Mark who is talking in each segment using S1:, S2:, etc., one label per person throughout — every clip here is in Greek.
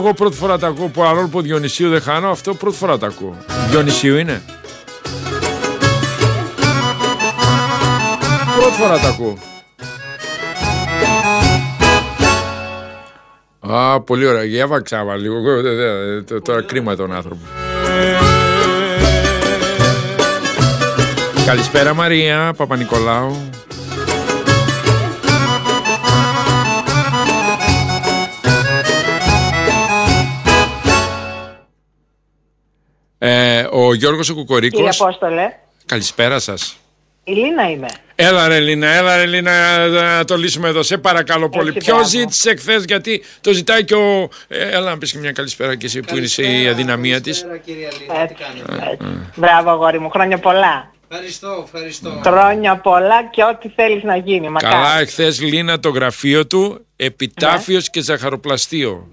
S1: Εγώ πρώτη φορά τα ακούω, παρόλο που Διονυσίου δεν χάνω, αυτό πρώτη φορά τα ακούω. Διονυσίου είναι. Πρώτη φορά τα ακούω. Α, πολύ ωραία. Για βαξάβα λίγο. Τώρα κρίμα τον άνθρωπο. Καλησπέρα Μαρία Παπα-Νικολάου. Ο Γιώργος ο Κουκορίκος.
S2: Κύριε Απόστολε.
S1: Καλησπέρα σας.
S2: Η Λίνα είμαι.
S1: Έλα ρε Λίνα, να το λύσουμε εδώ, σε παρακαλώ πολύ. Ποιο ζήτησε χθες, γιατί το ζητάει και ο... Έλα να πεις και μια καλησπέρα και εσύ που είναι σε η αδυναμία της.
S2: Μπράβο αγόρι μου, χρόνια πολλά.
S3: Ευχαριστώ.
S2: Χρόνια πολλά και ό,τι θέλεις να γίνει.
S1: Καλά, εχθές Λίνα το γραφείο του, επιτάφιος και ζαχαροπλαστείο.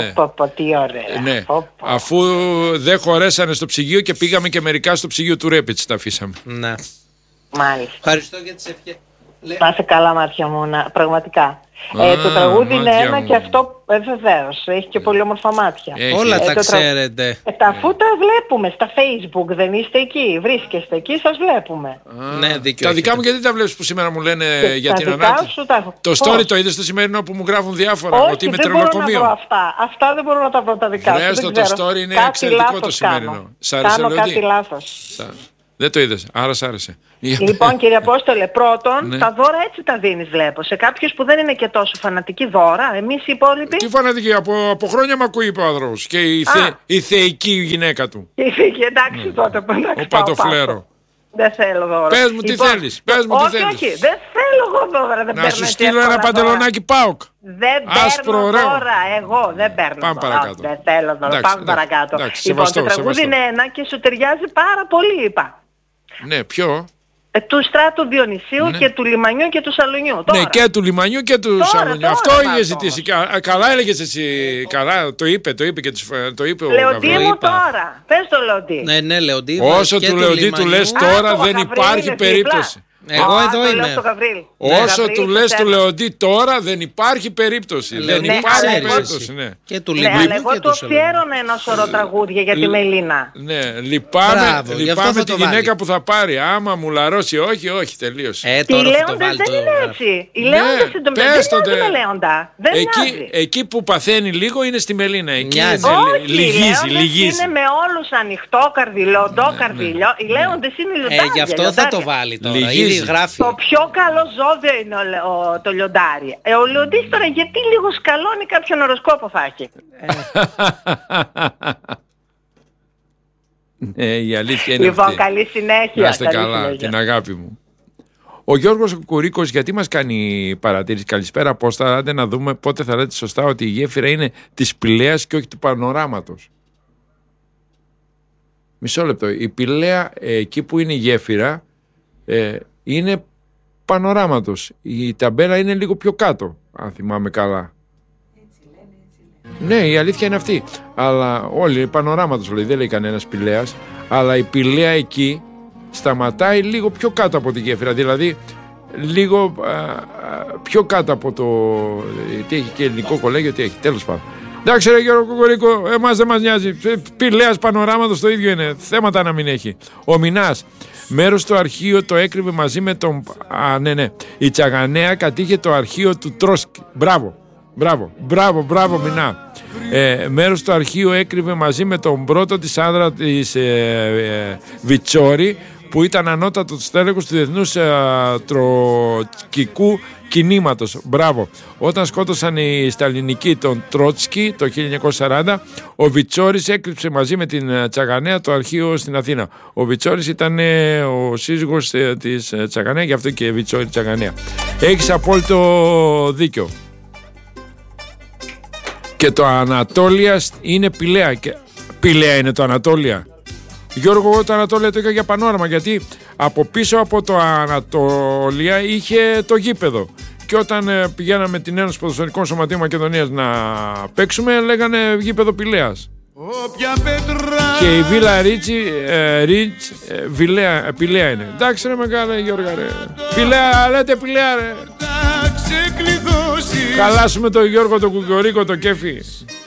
S2: Τι ωραία.
S1: Ναι. Αφού δεν χωρέσανε στο ψυγείο και πήγαμε και μερικά στο ψυγείο του Ρέπιτς τα αφήσαμε.
S3: Ναι.
S2: Μάλιστα.
S3: Ευχαριστώ για τις ευχές.
S2: Να είσαι καλά μάτια μου, πραγματικά. Το τραγούδι είναι ένα και αυτό βεβαίως. Έχει και πολύ όμορφα μάτια.
S3: Όλα τα ξέρετε.
S2: Αφού τα βλέπουμε στα Facebook, δεν είστε εκεί, βρίσκεστε εκεί, σας βλέπουμε.
S3: Ναι, δίκιο.
S1: Τα δικά μου γιατί τα βλέπεις που σήμερα μου λένε για την ανάπτυξη. Το story το είδες το σημερινό που μου γράφουν διάφορα.
S2: Όχι,
S1: ότι είμαι
S2: δεν
S1: τρελοκομείο.
S2: μπορώ να βρω αυτά δεν μπορώ να τα βρω τα δικά σου.
S1: Το story είναι εξαιρετικό το σημερινό.
S2: Κάνω κάτι λάθος.
S1: Δεν το είδες, άρα σ' άρεσε.
S2: Λοιπόν κύριε Απόστολε, πρώτον τα δώρα έτσι τα δίνεις βλέπω. Σε κάποιους που δεν είναι και τόσο φανατικοί δώρα, εμείς οι υπόλοιποι.
S1: Τι φανατικοί, από χρόνια μ' ακούει ο άνθρωπος και η θεϊκή γυναίκα του.
S2: Η θεϊκή, εντάξει τότε.
S1: Ο Παντοφλέρο.
S2: Δεν θέλω δώρα.
S1: Πες μου τι θέλεις,
S2: Όχι, δεν θέλω εγώ δώρα.
S1: Να σου στείλω ένα παντελονάκι ΠΑΟΚ.
S2: Δεν παίρνω δώρα, εγώ δεν παίρνω.
S1: Πάμε παρακάτω.
S2: Δεν θέλω δώρα, πάμε παρακάτω. Λοιπόν, το τραγούδι είναι ένα και σου ταιριάζει πάρα πολύ, είπα.
S1: Ναι, ποιο?
S2: Του Στράτου Διονυσίου και του Λιμανιού και του Σαλουνιού.
S1: Ναι, και του Λιμανιού και του Σαλουνιού. Αυτό είχε ζητήσει. Καλά έλεγες εσύ. Καλά, το είπε και το είπε ο
S2: Λεοντί μου τώρα. Πες το Λεοντί.
S3: Ναι, Λεοντί.
S1: Όσο του Λεοντί του λες τώρα δεν υπάρχει περίπτωση.
S3: Εγώ εδώ είμαι.
S1: Όσο του λες του Λεοντί τώρα δεν υπάρχει περίπτωση. Δεν υπάρχει περίπτωση, ναι.
S3: Και του Λιμανιού.
S2: Αλλά εγώ του αφιέρωνα ένα σωρό τραγούδια για τη Μελίνα.
S1: Ναι, λυπάμαι τη γυναίκα που θα πάρει. Άμα μου λαρώσει, όχι, τελείωσε.
S2: Οι Λέοντες δεν είναι έτσι. Οι Λέοντες δεν είναι Λέοντα. Δεν μοιάζει.
S1: Εκεί που παθαίνει λίγο είναι στη Μελίνα. Εκεί
S2: λυγίζει. Είναι με όλους ανοιχτόκαρδι, λοντόκαρδι. Οι Λέοντες είναι λιοντάρια.
S3: Γι' αυτό θα το βάλει τώρα.
S2: Το πιο καλό ζώδιο είναι το λιοντάρι. Ο λιοντής τώρα γιατί λίγο σκαλώνει κάποιον οροσκόπο θα έχει.
S1: Ναι, η αλήθεια είναι
S2: λοιπόν,
S1: αυτή.
S2: καλή συνέχεια.
S1: Να είστε καλά, την αγάπη μου. Ο Γιώργος Κουρίκος γιατί μας κάνει παρατήρηση? Καλησπέρα, πώς θα άντε να δούμε πότε θα λέτε σωστά ότι η γέφυρα είναι της Πηλαίας και όχι του Πανοράματος. Μισό λεπτό. Η Πηλαία, εκεί που είναι η γέφυρα, είναι Πανοράματος. Η ταμπέλα είναι λίγο πιο κάτω, αν θυμάμαι καλά. Έτσι λένε. Ναι, η αλήθεια είναι αυτή. Αλλά όλοι Πανοράματος λέει, δεν λέει κανένας Πηλαίας. Αλλά η Πηλαία εκεί σταματάει λίγο πιο κάτω από τη γέφυρα. Δηλαδή λίγο πιο κάτω από το... Τι έχει και ελληνικό κολέγιο, τι έχει. Τέλος πάντων. Εντάξει ρε Γιώργο Κουκουρίκο, εμάς δεν μας νοιάζει. Πηλαίας Πανοράματος το ίδιο είναι. Θέματα να μην έχει. Ο Μινάς. Μέρος στο αρχείο το έκρυβε μαζί με τον... Ναι. Η Τσαγανέα κατήχε το αρχείο του Τρόσκι. Μπράβο Μινά. Μέρος στο αρχείο έκρυβε μαζί με τον πρώτο της άνδρα της Βιτσόρη που ήταν ανώτατο στέλεχος του Διεθνούς Τροτσκικού Κινήματος. Μπράβο. Όταν σκότωσαν οι Σταλινικοί τον Τρότσκι το 1940, ο Βιτσόρης έκρυψε μαζί με την Τσαγανέα το αρχείο στην Αθήνα. Ο Βιτσόρης ήταν ο σύζυγος της Τσαγανέα, γι' αυτό και Βιτσόρη Τσαγανέα. Έχεις απόλυτο δίκιο. Και το Ανατόλια είναι Πηλαία. Πηλαία είναι το Ανατόλια. Γιώργο, εγώ το Ανατόλια το είχα για Πανόραμα, γιατί από πίσω από το Ανατόλια είχε το γήπεδο. Και όταν πηγαίναμε την Ένωση Ποδοσφαιρικών Σωματείων Μακεδονίας να παίξουμε, λέγανε γήπεδο Πηλαίας. Και η Βίλα Πηλαία είναι. Εντάξει ρε μεγάλα Γιώργα ρε. Πηλαία, λέτε Πηλαία ρε. Χαλάσουμε τον Γιώργο τον Κουκουρίκο το κέφι.